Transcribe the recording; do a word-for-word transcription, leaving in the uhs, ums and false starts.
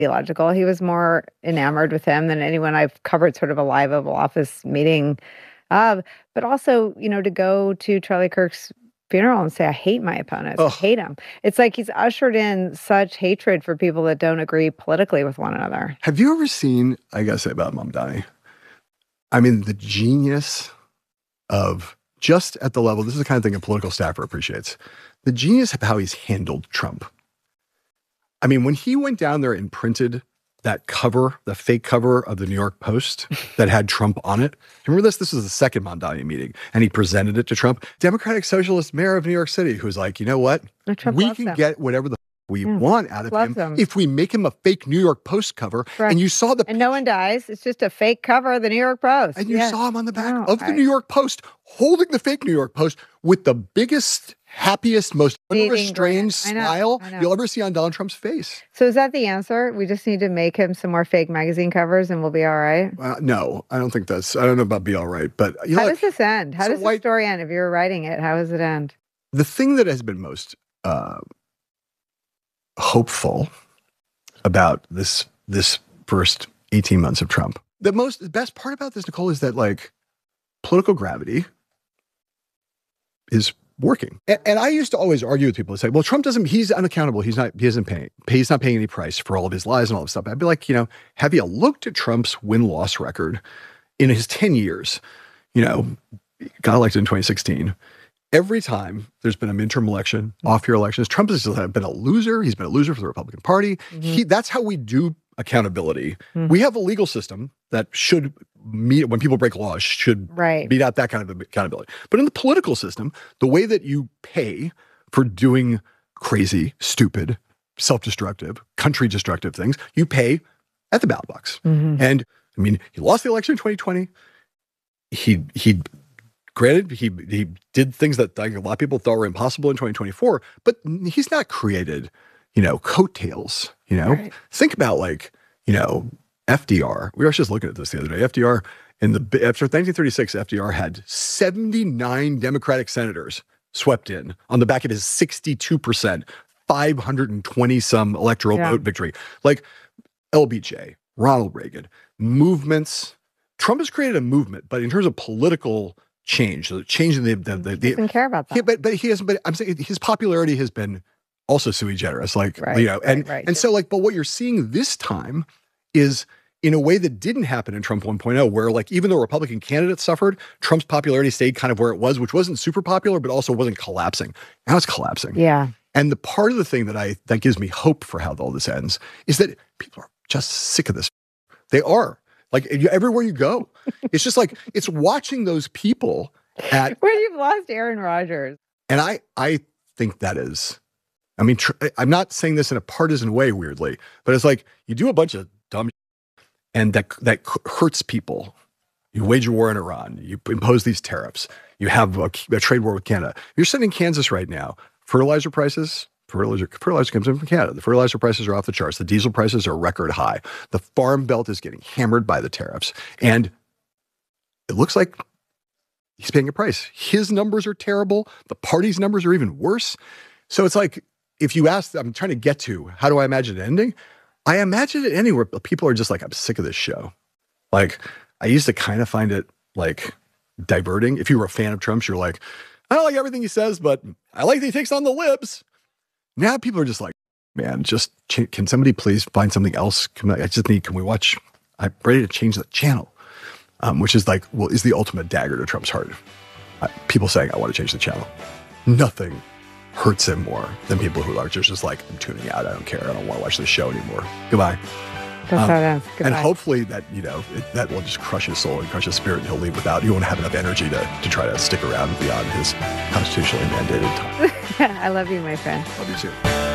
theological. He was more enamored with him than anyone I've covered sort of a live Oval Office meeting of. But also, you know, to go to Charlie Kirk's funeral and say, I hate my opponents. I Ugh. hate him. It's like he's ushered in such hatred for people that don't agree politically with one another. Have you ever seen, I gotta say about Mamdani, I mean, the genius of just at the level, this is the kind of thing a political staffer appreciates, the genius of how he's handled Trump. I mean, when he went down there and printed that cover, the fake cover of the New York Post that had Trump on it. Remember this? This was the second Mamdani meeting, and he presented it to Trump. Democratic Socialist mayor of New York City, who's like, you know what? We can him. get whatever the we Yeah. want out of him, him if we make him a fake New York Post cover. Correct. And you saw the and no one dies. It's just a fake cover of the New York Post. And you yes. saw him on the back No, of the I, New York Post holding the fake New York Post with the biggest, happiest, most unrestrained smile I know, I know. you'll ever see on Donald Trump's face. So is that the answer? We just need to make him some more fake magazine covers and we'll be all right? Uh, no, I don't think that's, I don't know about be all right, but you How know, does this end? How so does why- the story end? If you were writing it, how does it end? the thing that has been most uh, hopeful about this this first eighteen months of Trump, the most the best part about this, Nicole, is that like political gravity is working. And, and I used to always argue with people and say, well, Trump doesn't, he's unaccountable. He's not, he isn't paying, he's not paying any price for all of his lies and all this stuff. I'd be like, you know, have you looked at Trump's win-loss record in his ten years? You know, got elected in twenty sixteen. Every time there's been a midterm election, off-year elections, Trump has been a loser. He's been a loser for the Republican Party. Mm-hmm. He, that's how we do accountability. Mm-hmm. We have a legal system that should meet, when people break laws, should Right. beat out that kind of accountability. But in the political system, the way that you pay for doing crazy, stupid, self-destructive, country-destructive things, you pay at the ballot box. Mm-hmm. And I mean, he lost the election in twenty twenty. He he. Granted, he he did things that like, a lot of people thought were impossible in twenty twenty-four, but he's not created, you know, coattails, you know? Right. Think about like, you know, F D R. We were just looking at this the other day. F D R, in the after nineteen thirty-six, F D R had seventy-nine Democratic senators swept in on the back of his sixty-two percent, five hundred twenty some electoral Yeah. vote victory. Like L B J, Ronald Reagan, movements. Trump has created a movement, but in terms of political change, so changing the the, the, He the doesn't care about that. yeah, but but he hasn't. But I'm saying his popularity has been also sui generis, like Right, you know, and right, right. and so like, but what you're seeing this time is in a way that didn't happen in Trump one point oh, where like even though Republican candidates suffered, Trump's popularity stayed kind of where it was, which wasn't super popular, but also wasn't collapsing. Now it's collapsing. Yeah. And the part of the thing that I that gives me hope for how all this ends is that people are just sick of this. They are. Like you- everywhere you go, it's just like it's watching those people at, Where you've lost Aaron Rodgers. and I I think that is, I mean, tr- I'm not saying this in a partisan way, weirdly, but it's like you do a bunch of dumb, and that that hurts people. You wage a war in Iran, you impose these tariffs, you have a, a trade war with Canada. You're sitting in Kansas right now. Fertilizer prices. Fertilizer, fertilizer comes in from Canada. The fertilizer prices are off the charts. The diesel prices are record high. The farm belt is getting hammered by the tariffs. And it looks like he's paying a price. His numbers are terrible. The party's numbers are even worse. So it's like, if you ask, I'm trying to get to, how do I imagine it ending? I imagine it ending where people are just like, I'm sick of this show. Like, I used to kind of find it like diverting. If you were a fan of Trump's, you're like, I don't like everything he says, but I like that he takes on the libs. Now people are just like, man, just ch- can somebody please find something else? Can I, I just need, can we watch? I'm ready to change the channel, um, which is like, well, is the ultimate dagger to Trump's heart. Uh, people saying, I want to change the channel. Nothing hurts him more than people who are just, just like, I'm tuning out. I don't care. I don't want to watch this show anymore. Goodbye. That's Um, how it ends. And Goodbye. hopefully that, you know, it, that will just crush his soul and crush his spirit and he'll leave without, you won't have enough energy to, to try to stick around beyond his constitutionally mandated time. I love you, my friend. Love you too.